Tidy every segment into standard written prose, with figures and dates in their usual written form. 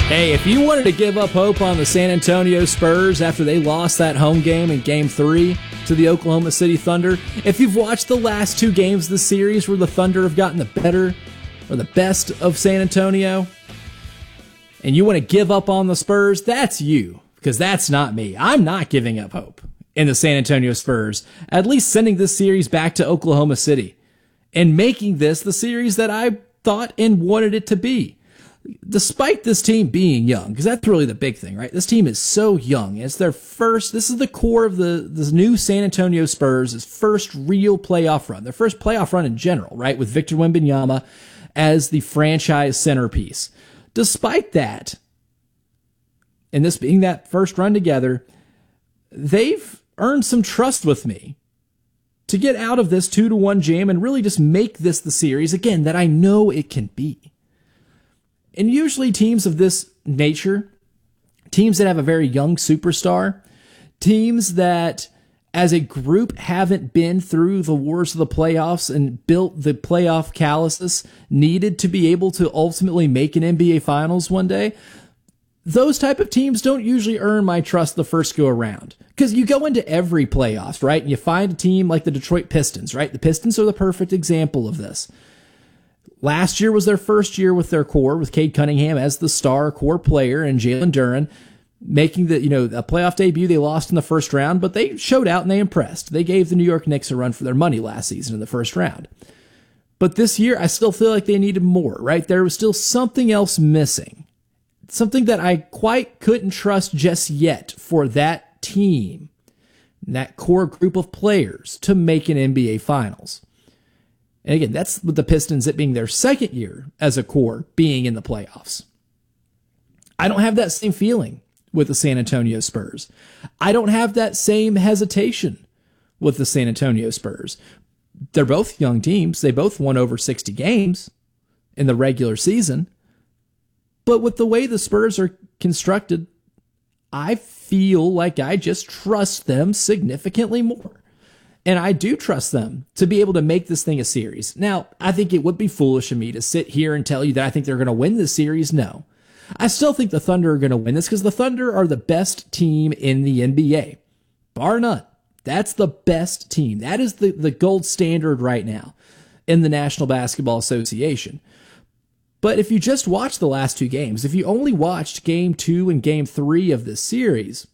Hey, if you wanted to give up hope on the San Antonio Spurs after they lost that home game in Game 3 to the Oklahoma City Thunder, if you've watched the last two games of the series where the Thunder have gotten the better or the best of San Antonio, and you want to give up on the Spurs, that's you, because that's not me. I'm not giving up hope in the San Antonio Spurs, at least sending this series back to Oklahoma City and making this the series that I thought and wanted it to be. Despite this team being young, because that's really the big thing, right? This team is so young. It's their first, this is the core of this new San Antonio Spurs' first real playoff run. Their first playoff run in general, right? With Victor Wembanyama as the franchise centerpiece. Despite that, and this being that first run together, they've earned some trust with me to get out of this 2-1 jam and really just make this the series, again, that I know it can be. And usually teams of this nature, teams that have a very young superstar, teams that as a group haven't been through the wars of the playoffs and built the playoff calluses needed to be able to ultimately make an NBA Finals one day, those type of teams don't usually earn my trust the first go around. Because you go into every playoffs, right? And you find a team like the Detroit Pistons, right? The Pistons are the perfect example of this. Last year was their first year with their core, with Cade Cunningham as the star core player and Jalen Duren making the, a playoff debut. They lost in the first round, but they showed out and they impressed. They gave the New York Knicks a run for their money last season in the first round. But this year, I still feel like they needed more, right? There was still something else missing. Something that I quite couldn't trust just yet for that team, that core group of players to make an NBA Finals. And again, that's with the Pistons, it being their second year as a core being in the playoffs. I don't have that same feeling with the San Antonio Spurs. I don't have that same hesitation with the San Antonio Spurs. They're both young teams. They both won over 60 games in the regular season. But with the way the Spurs are constructed, I feel like I just trust them significantly more. And I do trust them to be able to make this thing a series. Now, I think it would be foolish of me to sit here and tell you that I think they're going to win this series. No. I still think the Thunder are going to win this because the Thunder are the best team in the NBA. Bar none. That's the best team. That is the gold standard right now in the National Basketball Association. But if you just watch the last two games, if you only watched Game 2 and Game 3 of this series,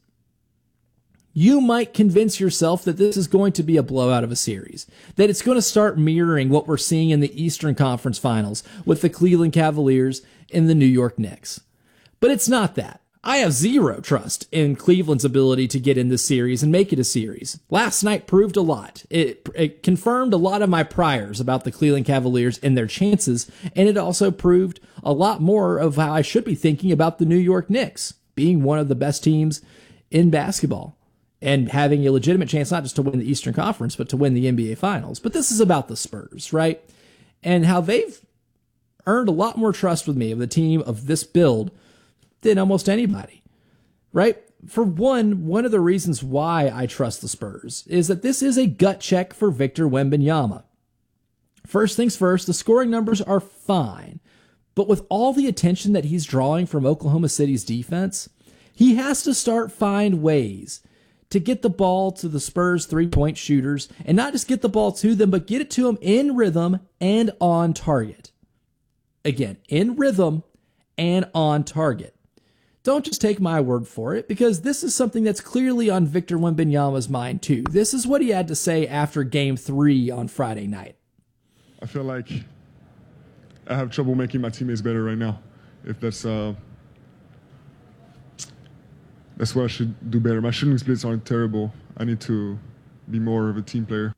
you might convince yourself that this is going to be a blowout of a series, that it's going to start mirroring what we're seeing in the Eastern Conference Finals with the Cleveland Cavaliers and the New York Knicks. But it's not that. I have zero trust in Cleveland's ability to get in this series and make it a series. Last night proved a lot. It confirmed a lot of my priors about the Cleveland Cavaliers and their chances, and it also proved a lot more of how I should be thinking about the New York Knicks being one of the best teams in basketball and having a legitimate chance not just to win the Eastern Conference, but to win the NBA Finals. But this is about the Spurs, right? And how they've earned a lot more trust with me of the team of this build than almost anybody, right? For one of the reasons why I trust the Spurs is that this is a gut check for Victor Wembanyama. First things first, the scoring numbers are fine, but with all the attention that he's drawing from Oklahoma City's defense, he has to start find ways to get the ball to the Spurs three-point shooters, and not just get the ball to them, but get it to them in rhythm and on target. Again, in rhythm and on target. Don't just take my word for it, because this is something that's clearly on Victor Wembanyama's mind too. This is what he had to say after Game 3 on Friday night. I feel like I have trouble making my teammates better right now. If that's what I should do better. My shooting splits aren't terrible. I need to be more of a team player.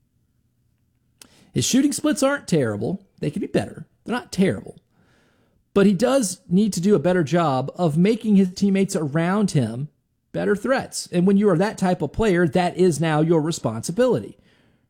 His shooting splits aren't terrible. They could be better. They're not terrible. But he does need to do a better job of making his teammates around him better threats. And when you are that type of player, that is now your responsibility.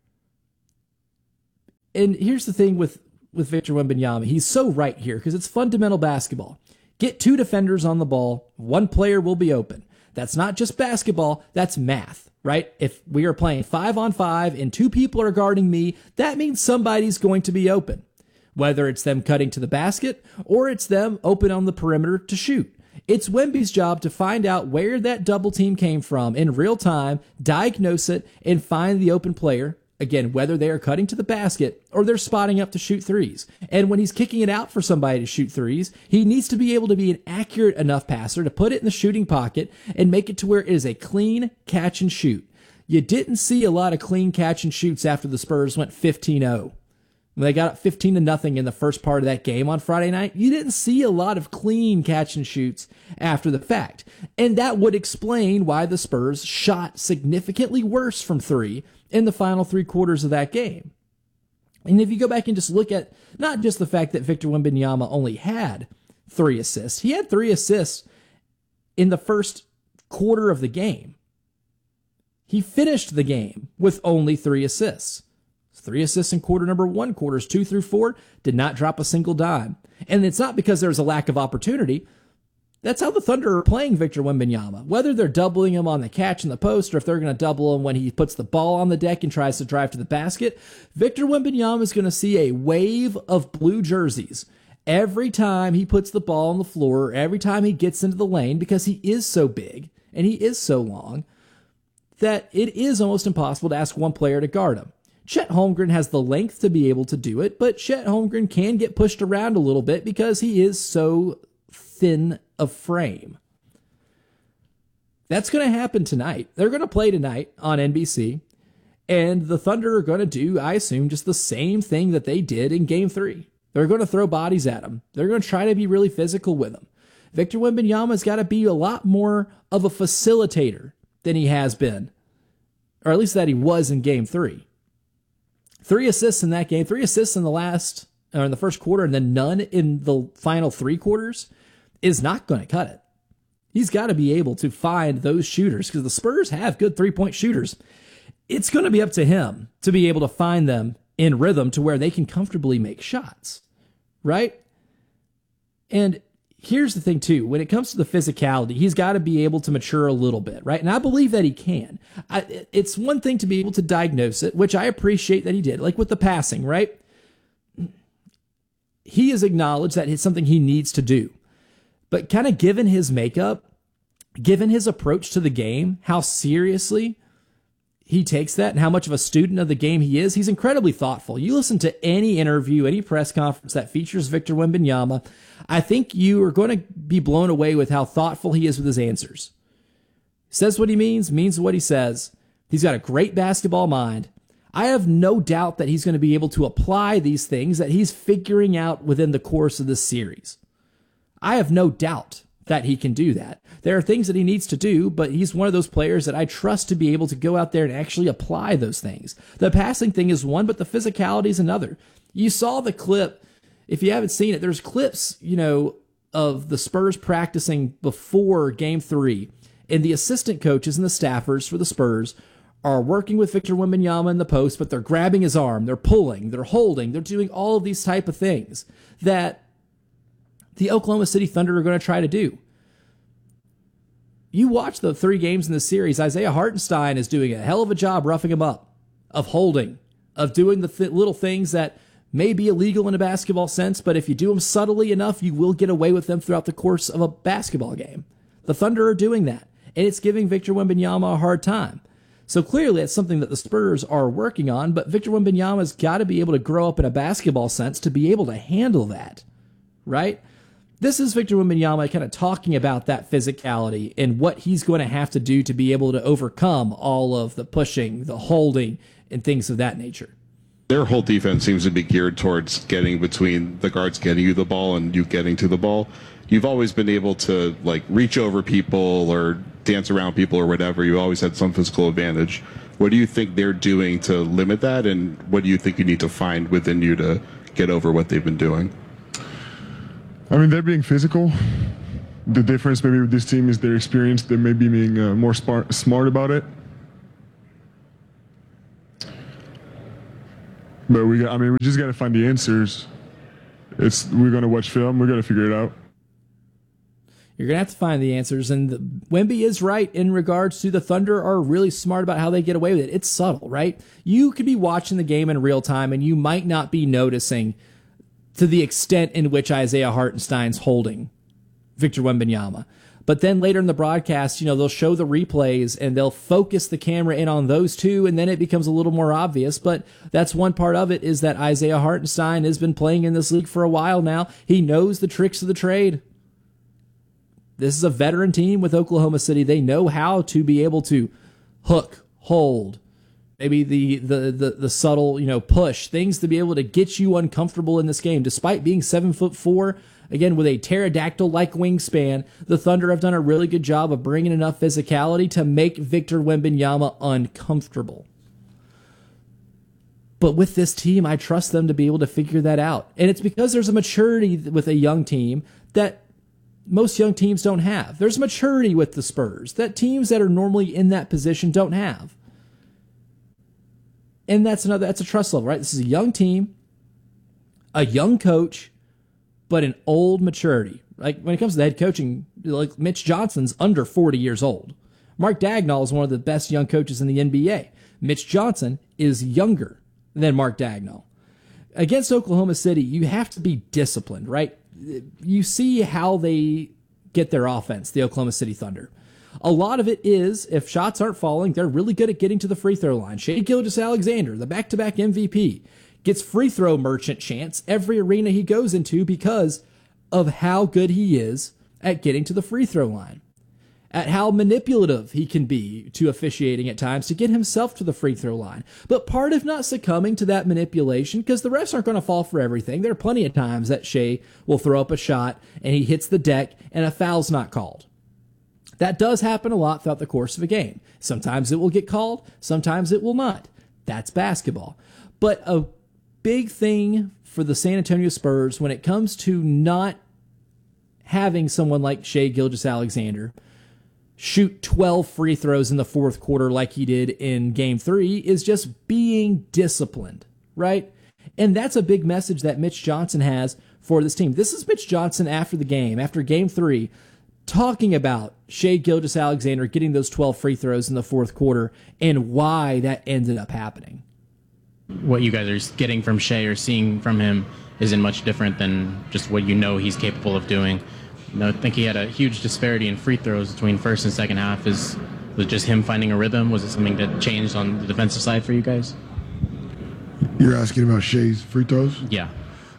And here's the thing with Victor Wembanyama. He's so right here because it's fundamental basketball. Get two defenders on the ball. One player will be open. That's not just basketball. That's math, right? If we are playing 5-on-5 and two people are guarding me, that means somebody's going to be open. whether it's them cutting to the basket or it's them open on the perimeter to shoot. It's Wemby's job to find out where that double team came from in real time, diagnose it, and find the open player. Again, whether they are cutting to the basket or they're spotting up to shoot threes. And when he's kicking it out for somebody to shoot threes, he needs to be able to be an accurate enough passer to put it in the shooting pocket and make it to where it is a clean catch and shoot. You didn't see a lot of clean catch and shoots after the Spurs went 15-0. They got up 15-0 in the first part of that game on Friday night. You didn't see a lot of clean catch and shoots after the fact. And that would explain why the Spurs shot significantly worse from three in the final 3 quarters of that game. And if you go back and just look at not just the fact that Victor Wembanyama only had 3 assists, he had 3 assists in the first quarter of the game. He finished the game with only 3 assists. 3 assists in quarter number 1, quarters 2 through 4, did not drop a single dime. And it's not because there's a lack of opportunity. That's how the Thunder are playing Victor Wembanyama. Whether they're doubling him on the catch in the post or if they're going to double him when he puts the ball on the deck and tries to drive to the basket, Victor Wembanyama is going to see a wave of blue jerseys every time he puts the ball on the floor, every time he gets into the lane, because he is so big and he is so long that it is almost impossible to ask one player to guard him. Chet Holmgren has the length to be able to do it, but Chet Holmgren can get pushed around a little bit because he is so thin of frame. That's going to happen tonight. They're going to play tonight on NBC, and the Thunder are going to do, I assume, just the same thing that they did in Game 3. They're going to throw bodies at him. They're going to try to be really physical with him. Victor Wembanyama's got to be a lot more of a facilitator than he has been, or at least that he was in Game 3. 3 assists in that game, 3 assists in the first quarter, and then none in the final 3 quarters is not going to cut it. He's got to be able to find those shooters because the Spurs have good 3-point shooters. It's going to be up to him to be able to find them in rhythm to where they can comfortably make shots, right? And here's the thing, too. When it comes to the physicality, he's got to be able to mature a little bit, right? And I believe that he can. It's one thing to be able to diagnose it, which I appreciate that he did, like with the passing, right? He has acknowledged that it's something he needs to do. But kind of given his makeup, given his approach to the game, how seriously he takes that and how much of a student of the game he is, he's incredibly thoughtful. You listen to any interview, any press conference that features Victor Wembanyama, I think you are going to be blown away with how thoughtful he is with his answers. Says what he means what he says. He's got a great basketball mind. I have no doubt that he's going to be able to apply these things that he's figuring out within the course of this series. I have no doubt that he can do that. There are things that he needs to do, but he's one of those players that I trust to be able to go out there and actually apply those things. The passing thing is one, but the physicality is another. You saw the clip. If you haven't seen it, there's clips, of the Spurs practicing before Game 3, and the assistant coaches and the staffers for the Spurs are working with Victor Wembanyama in the post, but they're grabbing his arm, they're pulling, they're holding, they're doing all of these type of things that the Oklahoma City Thunder are going to try to do. You watch the 3 games in the series, Isaiah Hartenstein is doing a hell of a job roughing him up, of holding, of doing the little things that may be illegal in a basketball sense, but if you do them subtly enough, you will get away with them throughout the course of a basketball game. The Thunder are doing that, and it's giving Victor Wembanyama a hard time. So clearly it's something that the Spurs are working on, but Victor Wembanyama's got to be able to grow up in a basketball sense to be able to handle that, right? This is Victor Wembanyama kind of talking about that physicality and what he's going to have to do to be able to overcome all of the pushing, the holding, and things of that nature. Their whole defense seems to be geared towards getting between the guards getting you the ball and you getting to the ball. You've always been able to reach over people or dance around people or whatever. You always had some physical advantage. What do you think they're doing to limit that, and what do you think you need to find within you to get over what they've been doing? I mean, they're being physical. The difference maybe with this team is their experience. They may be being more smart about it. But we just got to find the answers. We're going to watch film. We're going to figure it out. You're going to have to find the answers. And Wemby is right in regards to the Thunder are really smart about how they get away with it. It's subtle, right? You could be watching the game in real time and you might not be noticing to the extent in which Isaiah Hartenstein's holding Victor Wembanyama. But then later in the broadcast, they'll show the replays and they'll focus the camera in on those two, and then it becomes a little more obvious. But that's one part of it, is that Isaiah Hartenstein has been playing in this league for a while now. He knows the tricks of the trade. This is a veteran team with Oklahoma City. They know how to be able to hook, hold, maybe the subtle, push, things to be able to get you uncomfortable in this game. Despite being 7'4", again, with a pterodactyl-like wingspan, the Thunder have done a really good job of bringing enough physicality to make Victor Wembanyama uncomfortable. But with this team, I trust them to be able to figure that out. And it's because there's a maturity with a young team that most young teams don't have. There's maturity with the Spurs that teams that are normally in that position don't have. And that's a trust level, right? This is a young team, a young coach, but an old maturity. Like when it comes to the head coaching, like Mitch Johnson's under 40 years old. Mark Daigneault is one of the best young coaches in the NBA. Mitch Johnson is younger than Mark Daigneault. Against Oklahoma City, you have to be disciplined, right? You see how they get their offense, the Oklahoma City Thunder. A lot of it is, if shots aren't falling, they're really good at getting to the free throw line. Shai Gilgeous-Alexander, the back-to-back MVP, gets free throw merchant chance every arena he goes into because of how good he is at getting to the free throw line, at how manipulative he can be to officiating at times to get himself to the free throw line. But part of not succumbing to that manipulation, because the refs aren't going to fall for everything. There are plenty of times that Shai will throw up a shot and he hits the deck and a foul's not called. That does happen a lot throughout the course of a game. Sometimes it will get called, sometimes it will not. That's basketball. But a big thing for the San Antonio Spurs when it comes to not having someone like Shai Gilgeous-Alexander shoot 12 free throws in the fourth quarter like he did in Game 3 is just being disciplined, right? And that's a big message that Mitch Johnson has for this team. This is Mitch Johnson after the game, after Game 3, talking about Shai Gilgeous-Alexander getting those 12 free throws in the fourth quarter and why that ended up happening. What you guys are getting from Shai or seeing from him isn't much different than just what he's capable of doing. I think he had a huge disparity in free throws between first and second half. Was just him finding a rhythm? Was it something that changed on the defensive side for you guys? You're asking about Shai's free throws? Yeah.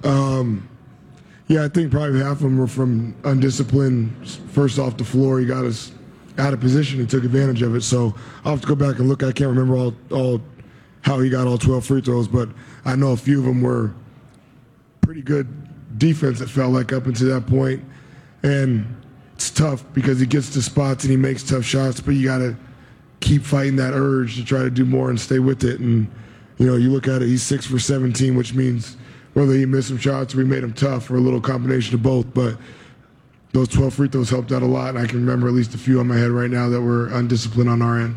Yeah, I think probably half of them were from undisciplined. First off the floor, he got us out of position and took advantage of it. So I'll have to go back and look. I can't remember all how he got all 12 free throws, but I know a few of them were pretty good defense, it felt like, up until that point. And it's tough because he gets to spots and he makes tough shots, but you got to keep fighting that urge to try to do more and stay with it. And, you look at it, he's 6 for 17, which means whether he missed some shots or we made him tough or a little combination of both. But those 12 free throws helped out a lot, and I can remember at least a few on my head right now that were undisciplined on our end.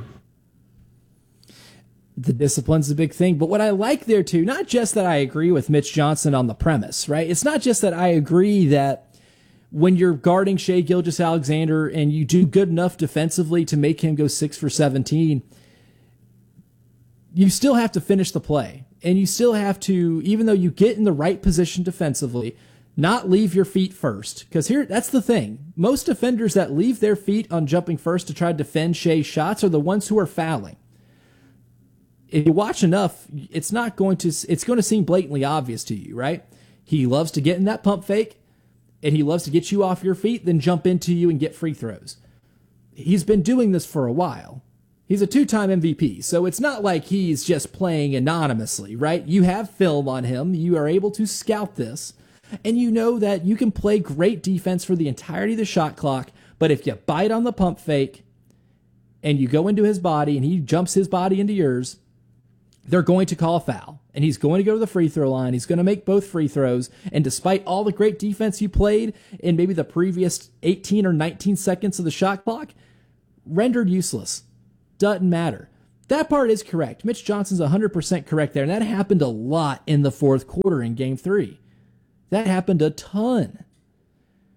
The discipline's a big thing, but what I like there too, not just that I agree with Mitch Johnson on the premise, right? It's not just that I agree that when you're guarding Shai Gilgeous-Alexander and you do good enough defensively to make him go 6 for 17, you still have to finish the play. And you still have to, even though you get in the right position defensively, not leave your feet first. Because that's the thing. Most defenders that leave their feet on jumping first to try to defend Shai's shots are the ones who are fouling. If you watch enough, it's going to seem blatantly obvious to you, right? He loves to get in that pump fake, and he loves to get you off your feet, then jump into you and get free throws. He's been doing this for a while. He's a 2-time MVP, so it's not like he's just playing anonymously, right? You have film on him. You are able to scout this, and you know that you can play great defense for the entirety of the shot clock, but if you bite on the pump fake and you go into his body and he jumps his body into yours, they're going to call a foul, and he's going to go to the free throw line. He's going to make both free throws, and despite all the great defense you played in maybe the previous 18 or 19 seconds of the shot clock, rendered useless. Doesn't matter. That part is correct. Mitch Johnson's 100% correct there, and that happened a lot in the fourth quarter in Game 3. That happened a ton.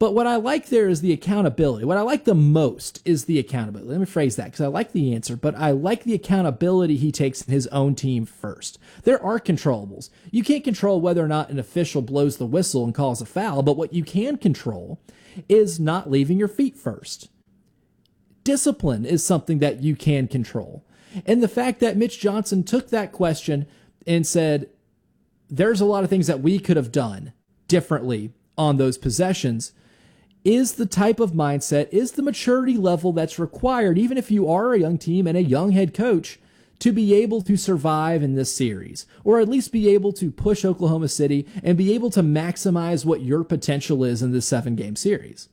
But what I like there is the accountability. What I like the most is the accountability. Let me phrase that, because I like the answer, but I like the accountability he takes in his own team first. There are controllables. You can't control whether or not an official blows the whistle and calls a foul, but what you can control is not leaving your feet first. Discipline is something that you can control. And the fact that Mitch Johnson took that question and said, there's a lot of things that we could have done differently on those possessions, is the type of mindset, is the maturity level that's required, even if you are a young team and a young head coach, to be able to survive in this series, or at least be able to push Oklahoma City and be able to maximize what your potential is in this 7-game series.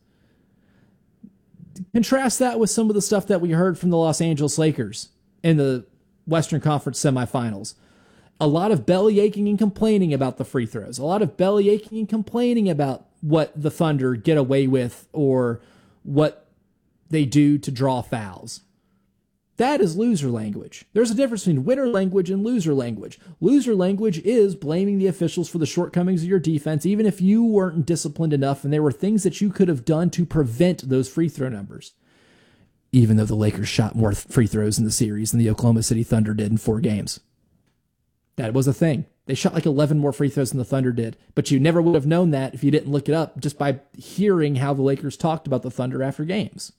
Contrast that with some of the stuff that we heard from the Los Angeles Lakers in the Western Conference semifinals. A lot of belly aching and complaining about the free throws. A lot of belly aching and complaining about what the Thunder get away with or what they do to draw fouls. That is loser language. There's a difference between winner language and loser language. Loser language is blaming the officials for the shortcomings of your defense, even if you weren't disciplined enough and there were things that you could have done to prevent those free throw numbers. Even though the Lakers shot more free throws in the series than the Oklahoma City Thunder did in 4 games. That was a thing. They shot like 11 more free throws than the Thunder did, but you never would have known that if you didn't look it up just by hearing how the Lakers talked about the Thunder after games.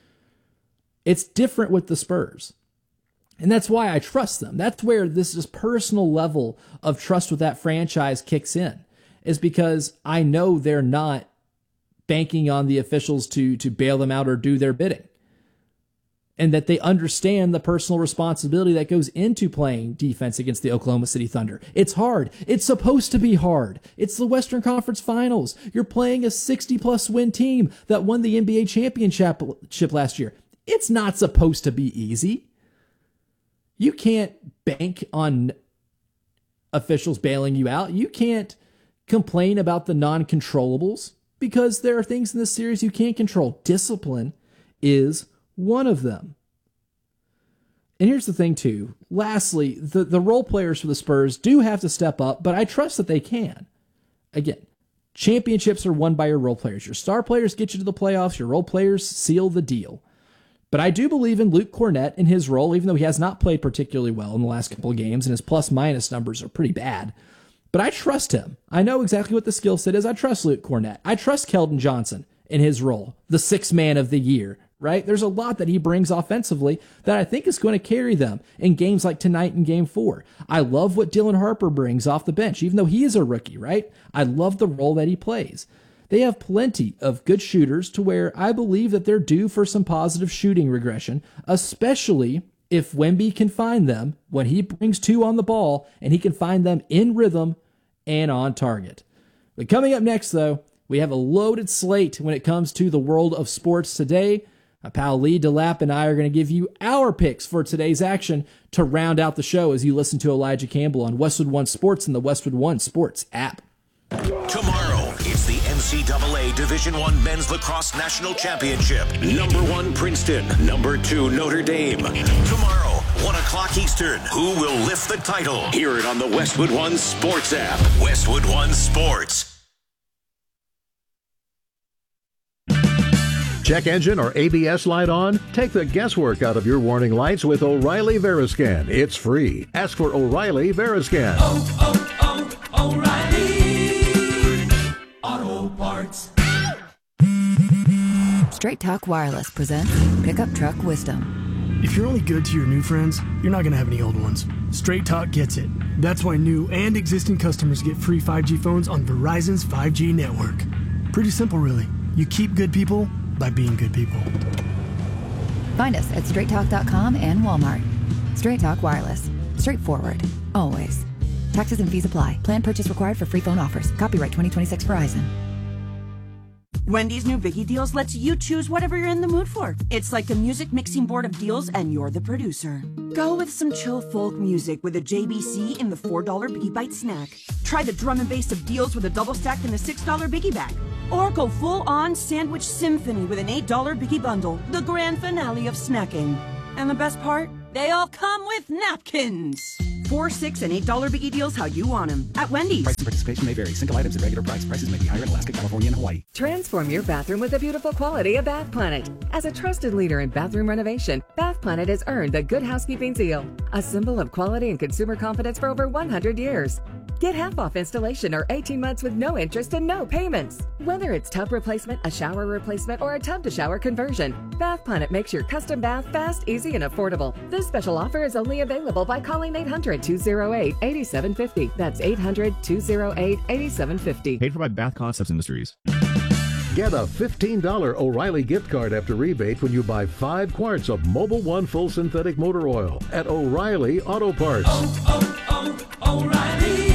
It's different with the Spurs. And that's why I trust them. That's where this personal level of trust with that franchise kicks in, is because I know they're not banking on the officials to bail them out or do their bidding. And that they understand the personal responsibility that goes into playing defense against the Oklahoma City Thunder. It's hard. It's supposed to be hard. It's the Western Conference Finals. You're playing a 60-plus win team that won the NBA championship last year. It's not supposed to be easy. You can't bank on officials bailing you out. You can't complain about the non-controllables because there are things in this series you can't control. Discipline is one of them. And here's the thing, too. Lastly, the role players for the Spurs do have to step up, but I trust that they can. Again, championships are won by your role players. Your star players get you to the playoffs. Your role players seal the deal. But I do believe in Luke Kornet in his role, even though he has not played particularly well in the last couple of games, and his plus-minus numbers are pretty bad. But I trust him. I know exactly what the skill set is. I trust Luke Kornet. I trust Keldon Johnson in his role, the 6th man of the year. Right? There's a lot that he brings offensively that I think is going to carry them in games like tonight in Game 4. I love what Dylan Harper brings off the bench, even though he is a rookie, right? I love the role that he plays. They have plenty of good shooters to where I believe that they're due for some positive shooting regression, especially if Wemby can find them when he brings 2 on the ball and he can find them in rhythm and on target. But coming up next, though, we have a loaded slate when it comes to the world of sports today. My pal Lee DeLapp and I are going to give you our picks for today's action to round out the show as you listen to Elijah Campbell on Westwood One Sports and the Westwood One Sports app. Tomorrow, it's the NCAA Division I Men's Lacrosse National Championship. Number 1, Princeton. Number 2, Notre Dame. Tomorrow, 1 o'clock Eastern. Who will lift the title? Hear it on the Westwood One Sports app. Westwood One Sports. Check engine or ABS light on? Take the guesswork out of your warning lights with O'Reilly Veriscan. It's free. Ask for O'Reilly Veriscan. O'Reilly Auto Parts. Straight Talk Wireless presents Pickup Truck Wisdom. If you're only good to your new friends, you're not going to have any old ones. Straight Talk gets it. That's why new and existing customers get free 5G phones on Verizon's 5G network. Pretty simple, really. You keep good people by being good people. Find us at straighttalk.com and Walmart. Straight Talk Wireless. Straightforward. Always. Taxes and fees apply. Plan purchase required for free phone offers. Copyright 2026 Verizon. Wendy's new Biggie Deals lets you choose whatever you're in the mood for. It's like a music mixing board of deals and you're the producer. Go with some chill folk music with a JBC in the $4 Biggie Bite snack. Try the drum and bass of deals with a double stack in the $6 Biggie Bag. Or go full-on sandwich symphony with an $8 Biggie Bundle, the grand finale of snacking. And the best part? They all come with napkins. $4, $6, and $8 Biggie deals how you want them at Wendy's. Price and participation may vary. Single items at regular price. Prices may be higher in Alaska, California, and Hawaii. Transform your bathroom with the beautiful quality of Bath Planet. As a trusted leader in bathroom renovation, Bath Planet has earned the Good Housekeeping seal, a symbol of quality and consumer confidence for over 100 years. Get half off installation or 18 months with no interest and no payments. Whether it's tub replacement, a shower replacement, or a tub-to-shower conversion, Bath Planet makes your custom bath fast, easy, and affordable. This special offer is only available by calling 800-208-8750. That's 800-208-8750. Paid for by Bath Concepts Industries. Get a $15 O'Reilly gift card after rebate when you buy 5 quarts of Mobil 1 full synthetic motor oil at O'Reilly Auto Parts. O'Reilly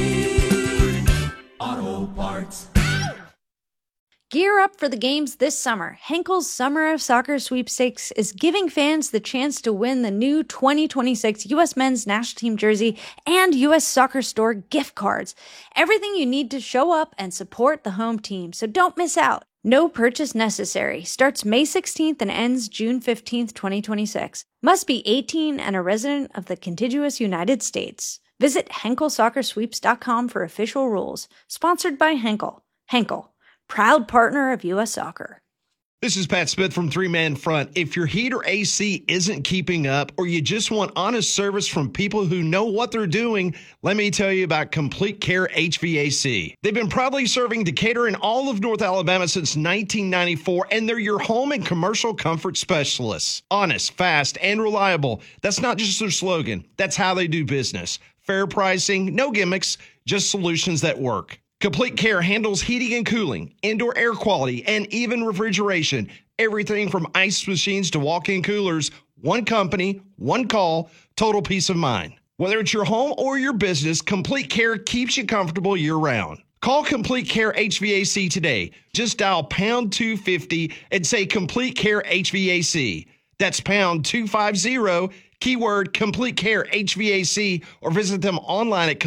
Auto Parts. Gear up for the games this summer. Henkel's Summer of Soccer Sweepstakes is giving fans the chance to win the new 2026 U.S. Men's National Team jersey and U.S. Soccer Store gift cards. Everything you need to show up and support the home team, so don't miss out. No purchase necessary. Starts May 16th and ends June 15th, 2026. Must be 18 and a resident of the contiguous United States. Visit HenkelSoccerSweeps.com for official rules. Sponsored by Henkel. Henkel, proud partner of U.S. Soccer. This is Pat Smith from Three Man Front. If your heat or AC isn't keeping up, or you just want honest service from people who know what they're doing, let me tell you about Complete Care HVAC. They've been proudly serving Decatur and all of North Alabama since 1994, and they're your home and commercial comfort specialists. Honest, fast, and reliable. That's not just their slogan. That's how they do business. Fair pricing, no gimmicks, just solutions that work. Complete Care handles heating and cooling, indoor air quality, and even refrigeration. Everything from ice machines to walk-in coolers. One company, one call, total peace of mind. Whether it's your home or your business, Complete Care keeps you comfortable year-round. Call Complete Care HVAC today. Just dial pound 250 and say Complete Care HVAC. That's pound 250, keyword Complete Care HVAC, or visit them online at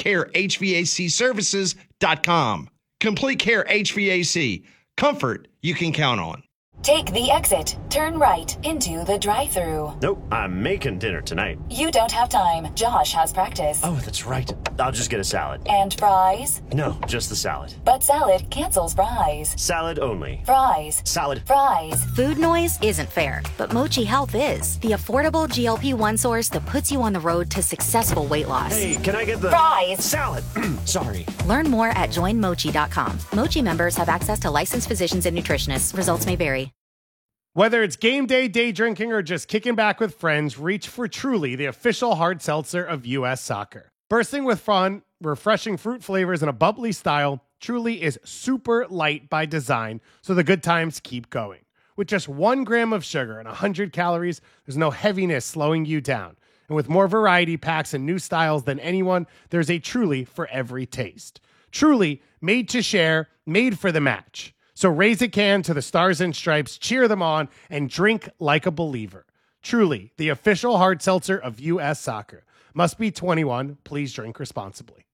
CompleteCareHVACServices.com. Complete Care HVAC. Comfort you can count on. Take the exit. Turn right into the drive-thru. Nope, I'm making dinner tonight. You don't have time. Josh has practice. Oh, that's right. I'll just get a salad. And fries? No, just the salad. But salad cancels fries. Salad only. Fries. Salad. Fries. Food noise isn't fair, but Mochi Health is. The affordable GLP-1 source that puts you on the road to successful weight loss. Hey, can I get the fries? Salad. Sorry. Learn more at joinmochi.com. Mochi members have access to licensed physicians and nutritionists. Results may vary. Whether it's game day, day drinking, or just kicking back with friends, reach for Truly, the official hard seltzer of U.S. Soccer. Bursting with fun, refreshing fruit flavors, and a bubbly style, Truly is super light by design, so the good times keep going. With just 1 gram of sugar and 100 calories, there's no heaviness slowing you down. And with more variety packs and new styles than anyone, there's a Truly for every taste. Truly, made to share, made for the match. So raise a can to the Stars and Stripes, cheer them on, and drink like a believer. Truly, the official hard seltzer of U.S. Soccer. Must be 21. Please drink responsibly.